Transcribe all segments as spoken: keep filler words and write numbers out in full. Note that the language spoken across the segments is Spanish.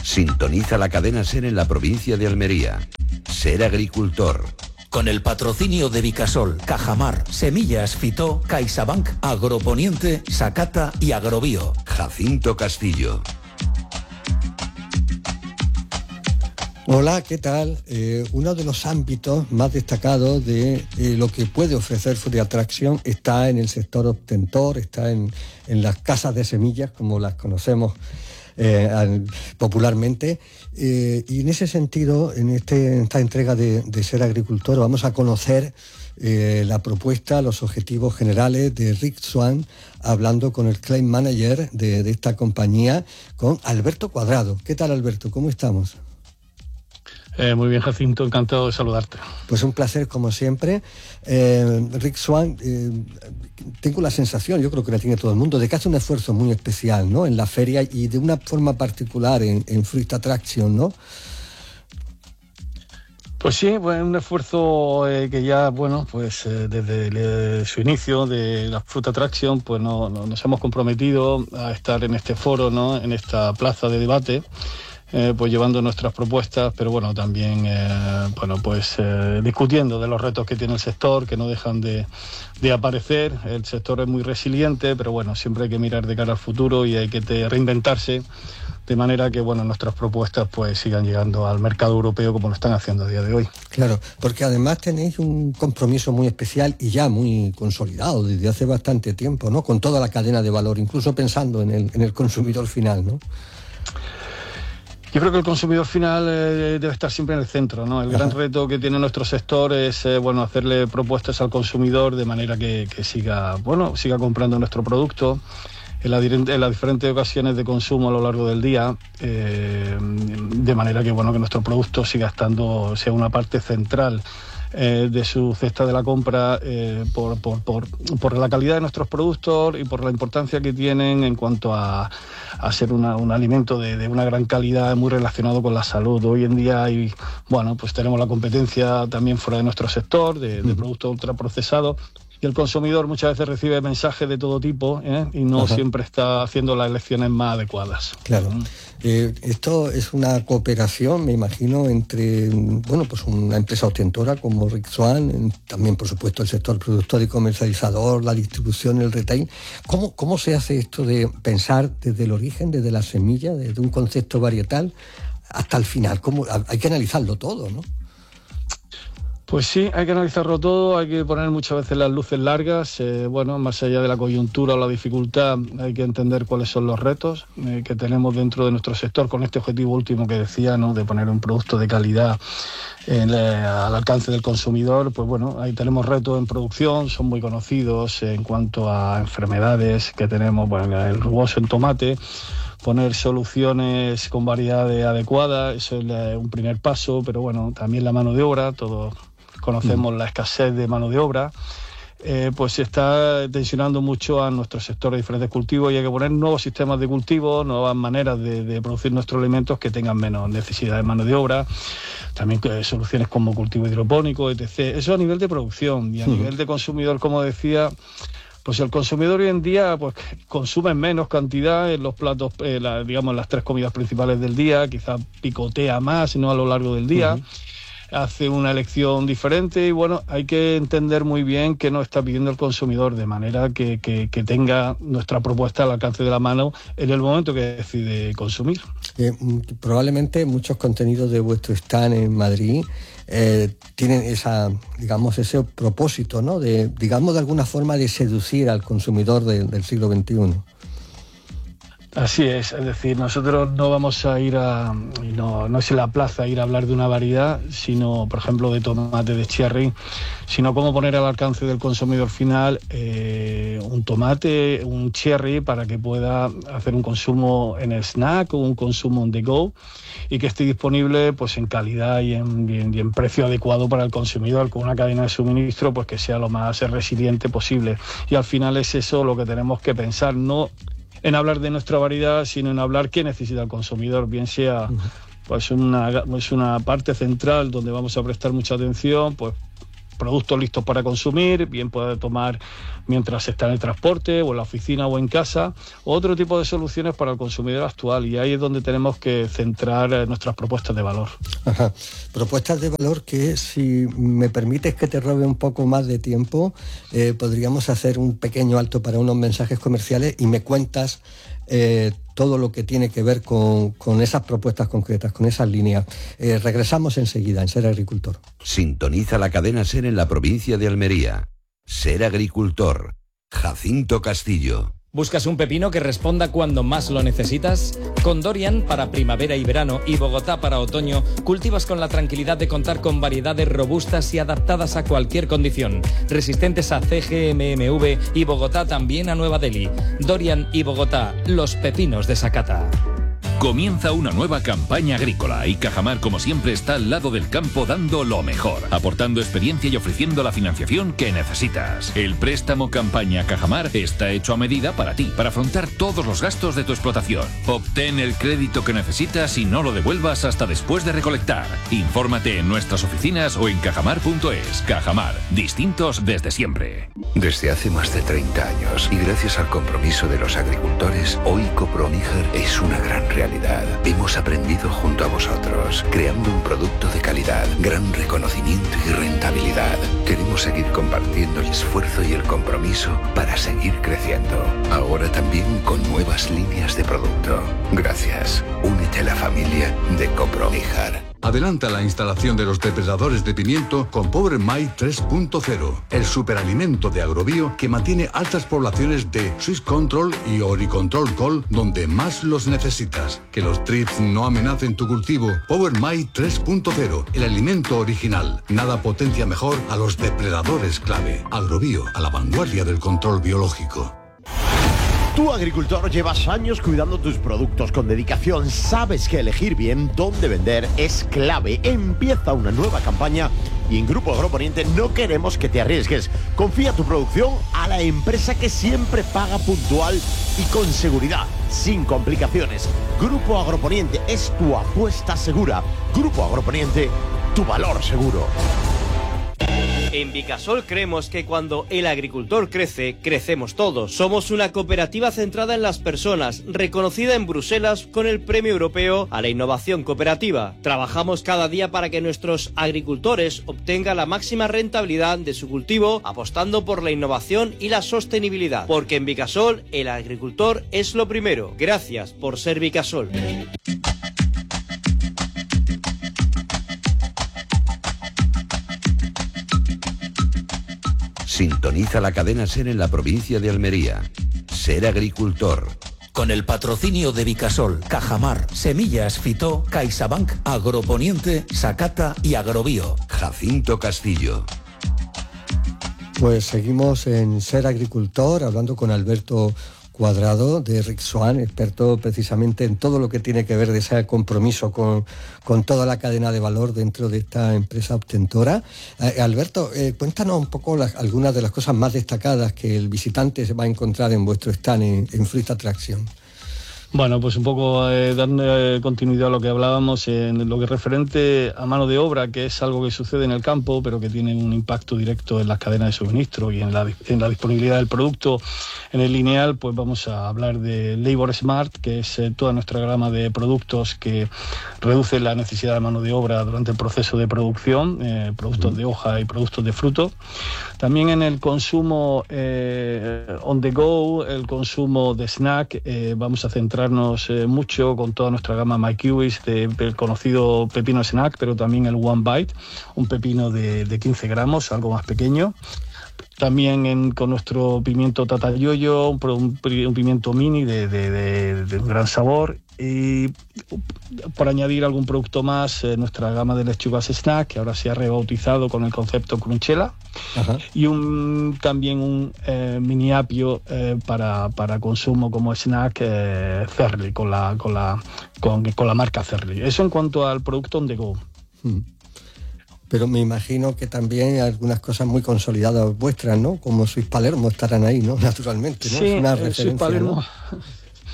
Sintoniza la cadena SER en la provincia de Almería. Ser agricultor. Con el patrocinio de Vicasol, Cajamar, Semillas Fitó, CaixaBank, Agroponiente, Sacata y Agrobio. Jacinto Castillo. Hola, ¿qué tal? Eh, uno de los ámbitos más destacados de eh, lo que puede ofrecer Fruit Attraction está en el sector obtentor, está en, en las casas de semillas, como las conocemos eh, al, popularmente. Eh, y en ese sentido, en, este, en esta entrega de, de Ser Agricultor, vamos a conocer eh, la propuesta, los objetivos generales de Rick Swan, hablando con el Claim Manager de, de esta compañía, con Alberto Cuadrado. ¿Qué tal, Alberto? ¿Cómo estamos? Eh, muy bien, Jacinto, encantado de saludarte. Pues un placer, como siempre. Eh, Rick Swan, eh, tengo la sensación, yo creo que la tiene todo el mundo, de que hace un esfuerzo muy especial, ¿no?, en la feria y de una forma particular en, en Fruit Attraction, ¿no? Pues sí, pues un esfuerzo eh, que ya, bueno, pues eh, desde el, su inicio de la Fruit Attraction, pues no, no, nos hemos comprometido a estar en este foro, ¿no?, en esta plaza de debate, Eh, pues llevando nuestras propuestas, pero bueno, también eh, bueno, pues eh, discutiendo de los retos que tiene el sector, que no dejan de, de aparecer. El sector es muy resiliente, pero bueno, siempre hay que mirar de cara al futuro y hay que te, reinventarse, de manera que bueno, nuestras propuestas pues sigan llegando al mercado europeo como lo están haciendo a día de hoy. Claro, porque además tenéis un compromiso muy especial y ya muy consolidado desde hace bastante tiempo, ¿no?, con toda la cadena de valor, incluso pensando en el, en el consumidor final, ¿no? Yo creo que el consumidor final eh, debe estar siempre en el centro, ¿no? El Ajá. gran reto que tiene nuestro sector es eh, bueno, hacerle propuestas al consumidor de manera que, que siga, bueno, siga comprando nuestro producto en, la, en las diferentes ocasiones de consumo a lo largo del día, eh, de manera que bueno, que nuestro producto siga estando, sea una parte central Eh, de su cesta de la compra, eh, por, por, por, por la calidad de nuestros productos y por la importancia que tienen en cuanto a, a ser una, un alimento de, de una gran calidad muy relacionado con la salud. Hoy en día hay, bueno, pues tenemos la competencia también fuera de nuestro sector de, de productos ultraprocesados. Y el consumidor muchas veces recibe mensajes de todo tipo, ¿eh? y no Ajá. siempre está haciendo las elecciones más adecuadas. Claro. Eh, esto es una cooperación, me imagino, entre bueno, pues una empresa ostentora como Rick Swan, también por supuesto el sector productor y comercializador, la distribución, el retail. ¿Cómo, cómo se hace esto de pensar desde el origen, desde la semilla, desde un concepto varietal hasta el final? ¿Cómo? Hay que analizarlo todo, ¿no? Pues sí, hay que analizarlo todo, hay que poner muchas veces las luces largas, eh, bueno, más allá de la coyuntura o la dificultad, hay que entender cuáles son los retos eh, que tenemos dentro de nuestro sector con este objetivo último que decía, ¿no?, de poner un producto de calidad en, eh, al alcance del consumidor. Pues bueno, ahí tenemos retos en producción, son muy conocidos en cuanto a enfermedades que tenemos, bueno, el rugoso en tomate. Poner soluciones con variedades adecuadas, eso es un primer paso, pero bueno, también la mano de obra, todos conocemos mm. la escasez de mano de obra, eh, pues se está tensionando mucho a nuestro sector de diferentes cultivos y hay que poner nuevos sistemas de cultivo, nuevas maneras de, de producir nuestros alimentos que tengan menos necesidad de mano de obra, también eh, soluciones como cultivo hidropónico, etcétera. Eso a nivel de producción y a mm. nivel de consumidor, como decía. Pues el consumidor hoy en día pues consume en menos cantidad en los platos, eh, la, digamos, las tres comidas principales del día, quizás picotea más, no a lo largo del día, uh-huh. hace una elección diferente y bueno, hay que entender muy bien qué nos está pidiendo el consumidor, de manera que, que, que tenga nuestra propuesta al alcance de la mano en el momento que decide consumir. Eh, probablemente muchos contenidos de vuestro stand en Madrid Eh, tienen esa, digamos, ese propósito, ¿no?, de, digamos, de alguna forma de seducir al consumidor de, del siglo veintiuno. Así es, es decir, nosotros no vamos a ir a, no, no es en la plaza a ir a hablar de una variedad, sino, por ejemplo, de tomate de cherry, sino cómo poner al alcance del consumidor final eh, un tomate, un cherry, para que pueda hacer un consumo en snack o un consumo on the go y que esté disponible pues en calidad y en, y en, y en precio adecuado para el consumidor, con una cadena de suministro pues que sea lo más resiliente posible. Y al final es eso lo que tenemos que pensar, no en hablar de nuestra variedad, sino en hablar qué necesita el consumidor, bien sea pues una, pues una parte central donde vamos a prestar mucha atención, pues productos listos para consumir, bien puede tomar mientras está en el transporte o en la oficina o en casa, otro tipo de soluciones para el consumidor actual, y ahí es donde tenemos que centrar nuestras propuestas de valor. Ajá. Propuestas de valor que, si me permites que te robe un poco más de tiempo, eh, podríamos hacer un pequeño alto para unos mensajes comerciales y me cuentas eh, todo lo que tiene que ver con, con esas propuestas concretas, con esas líneas. Eh, regresamos enseguida en Ser Agricultor. Sintoniza la cadena SER en la provincia de Almería. Ser Agricultor. Jacinto Castillo. ¿Buscas un pepino que responda cuando más lo necesitas? Con Dorian para primavera y verano y Bogotá para otoño, cultivas con la tranquilidad de contar con variedades robustas y adaptadas a cualquier condición, resistentes a C G M M V y Bogotá también a Nueva Delhi. Dorian y Bogotá, los pepinos de Sakata. Comienza una nueva campaña agrícola y Cajamar, como siempre, está al lado del campo dando lo mejor, aportando experiencia y ofreciendo la financiación que necesitas. El préstamo campaña Cajamar está hecho a medida para ti, para afrontar todos los gastos de tu explotación. Obtén el crédito que necesitas y no lo devuelvas hasta después de recolectar. Infórmate en nuestras oficinas o en cajamar punto es. Cajamar, distintos desde siempre. Desde hace más de treinta años y gracias al compromiso de los agricultores, hoy Coproníger es una gran realidad. Hemos aprendido junto a vosotros, creando un producto de calidad, gran reconocimiento y rentabilidad. Queremos seguir compartiendo el esfuerzo y el compromiso para seguir creciendo. Ahora también con nuevas líneas de producto. Gracias. Únete a la familia de Coproníger. Adelanta la instalación de los depredadores de pimiento con Power My tres punto cero, el superalimento de Agrobio que mantiene altas poblaciones de Swiss Control y Oricontrol Col donde más los necesitas. Que los trips no amenacen tu cultivo. Power My tres punto cero, el alimento original. Nada potencia mejor a los depredadores clave. Agrobio, a la vanguardia del control biológico. Tú, agricultor, llevas años cuidando tus productos con dedicación. Sabes que elegir bien dónde vender es clave. Empieza una nueva campaña y en Grupo Agroponiente no queremos que te arriesgues. Confía tu producción a la empresa que siempre paga puntual y con seguridad, sin complicaciones. Grupo Agroponiente es tu apuesta segura. Grupo Agroponiente, tu valor seguro. En Vicasol creemos que cuando el agricultor crece, crecemos todos. Somos una cooperativa centrada en las personas, reconocida en Bruselas con el Premio Europeo a la Innovación Cooperativa. Trabajamos cada día para que nuestros agricultores obtengan la máxima rentabilidad de su cultivo, apostando por la innovación y la sostenibilidad. Porque en Vicasol, el agricultor es lo primero. Gracias por ser Vicasol. Sintoniza la cadena SER en la provincia de Almería. Ser Agricultor. Con el patrocinio de Vicasol, Cajamar, Semillas Fitó, CaixaBank, Agroponiente, Sakata y Agrobio. Jacinto Castillo. Pues seguimos en Ser Agricultor, hablando con Alberto Cuadrado de Rick Swan, experto precisamente en todo lo que tiene que ver de ese compromiso con, con toda la cadena de valor dentro de esta empresa obtentora. Eh, Alberto, eh, cuéntanos un poco las, algunas de las cosas más destacadas que el visitante se va a encontrar en vuestro stand en, en Fruit Attraction. Bueno, pues un poco eh, dando eh, continuidad a lo que hablábamos en lo que es referente a mano de obra, que es algo que sucede en el campo, pero que tiene un impacto directo en las cadenas de suministro y en la, en la disponibilidad del producto. En el lineal, pues vamos a hablar de Labor Smart, que es eh, toda nuestra gama de productos que reduce la necesidad de mano de obra durante el proceso de producción, eh, productos de hoja y productos de fruto. También en el consumo eh, on the go, el consumo de snack, eh, vamos a centrarnos eh, mucho con toda nuestra gama MyKiwis del conocido pepino snack, pero también el One Bite, un pepino de, de quince gramos, algo más pequeño. También en, con nuestro pimiento Tatayoyo, un, un, un pimiento mini de, de, de, de un gran sabor. Y por añadir algún producto más, eh, nuestra gama de lechugas snack, que ahora se ha rebautizado con el concepto Crunchela. Ajá. Y un, también un eh, mini apio eh, para, para consumo como snack eh, Cerli, con la, con, la, con, con la marca Cerli. Eso en cuanto al producto on the go. Hmm. Pero me imagino que también hay algunas cosas muy consolidadas vuestras, ¿no? Como Swiss Palermo estarán ahí, ¿no? Naturalmente, ¿no? Sí, es una referencia, Swiss Palermo. ¿no?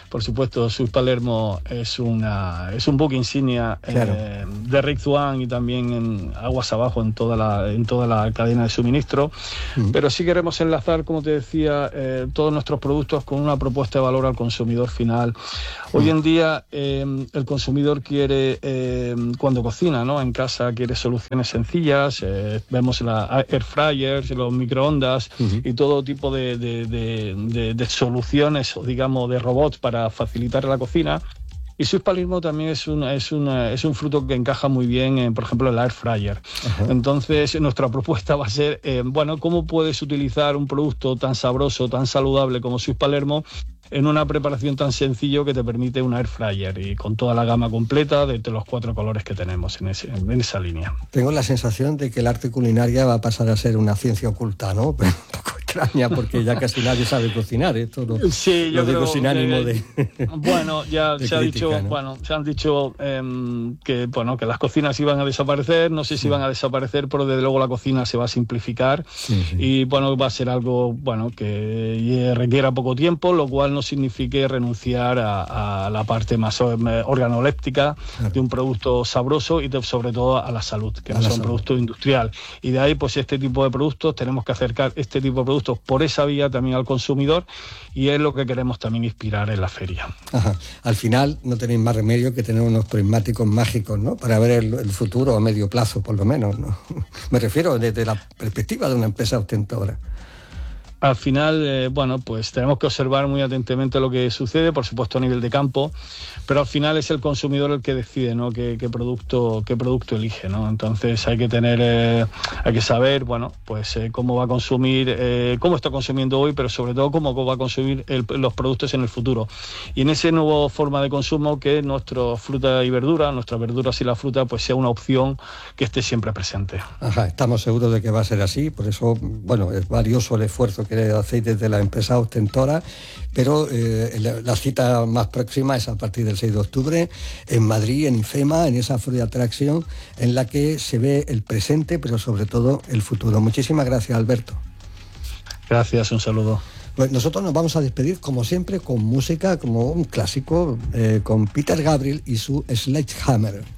por supuesto, Swiss Palermo es una es un buque insignia claro. eh, de Rick Zwan y también en aguas abajo en toda la en toda la cadena de suministro. Mm. Pero sí queremos enlazar, como te decía, eh, todos nuestros productos con una propuesta de valor al consumidor final. Hoy mm. en día eh, el consumidor quiere, eh, cuando cocina, ¿no?, en casa, quiere soluciones sencillas. Eh, vemos la air fryers, los microondas uh-huh. y todo tipo de, de, de, de, de soluciones, digamos, de robots para facilitar la cocina. Y Swiss Palermo también es, una, es, una, es un fruto que encaja muy bien, en, por ejemplo, en la air fryer. Uh-huh. Entonces, nuestra propuesta va a ser, eh, bueno, ¿cómo puedes utilizar un producto tan sabroso, tan saludable como Swiss Palermo en una preparación tan sencillo que te permite una air fryer y con toda la gama completa de, de los cuatro colores que tenemos en, ese, en esa línea? Tengo la sensación de que el arte culinaria va a pasar a ser una ciencia oculta, ¿no? Un poco extraña, porque ya casi nadie sabe cocinar, esto no, sí, yo lo digo creo sin ánimo que, de bueno, ya de se ha crítica, dicho, ¿no? bueno, se han dicho eh, que bueno que las cocinas iban a desaparecer, no sé si sí. van a desaparecer, pero desde luego la cocina se va a simplificar sí, sí. y bueno, va a ser algo bueno que requiera poco tiempo, lo cual no signifique renunciar a, a la parte más organoléptica claro. de un producto sabroso y de, sobre todo a la salud, que a no sea un producto industrial. Y de ahí, pues este tipo de productos, tenemos que acercar este tipo de productos por esa vía también al consumidor, y es lo que queremos también inspirar en la feria. Ajá. Al final no tenéis más remedio que tener unos prismáticos mágicos, ¿no?, para ver el, el futuro a medio plazo, por lo menos, ¿no? Me refiero desde la perspectiva de una empresa ostentora. Al final, eh, bueno, pues tenemos que observar muy atentamente lo que sucede, por supuesto a nivel de campo, pero al final es el consumidor el que decide, ¿no?, qué, qué producto qué producto elige, ¿no? Entonces hay que tener, eh, hay que saber, bueno, pues eh, cómo va a consumir, eh, cómo está consumiendo hoy, pero sobre todo cómo va a consumir el, los productos en el futuro. Y en esa nueva forma de consumo, que nuestra fruta y verdura, nuestras verduras y la fruta, pues sea una opción que esté siempre presente. Ajá, estamos seguros de que va a ser así, por eso, bueno, es valioso el esfuerzo que hacéis desde la empresa ostentora, pero eh, la, la cita más próxima es a partir del seis de octubre en Madrid, en IFEMA, en esa Food Attraction en la que se ve el presente, pero sobre todo el futuro. Muchísimas gracias, Alberto. Gracias, un saludo. Pues nosotros nos vamos a despedir, como siempre, con música, como un clásico, eh, con Peter Gabriel y su Sledgehammer.